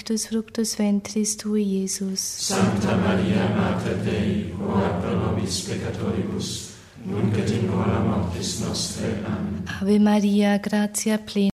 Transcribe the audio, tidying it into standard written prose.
benedictus fructus ventris tui, Iesus. Sancta Maria, Mater Dei, ora pro nobis peccatoribus, nunc et in hora mortis nostre. Amen. Ave Maria, gratia plena,